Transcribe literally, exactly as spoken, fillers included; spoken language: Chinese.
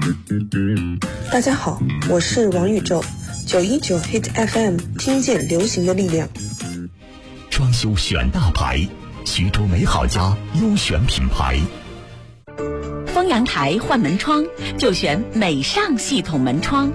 大家好，我是王宇宙，九一九 Hit F M， 听见流行的力量。 装修选大牌，徐州美好家优选品牌。 丰阳台换门窗就选美尚系统门窗，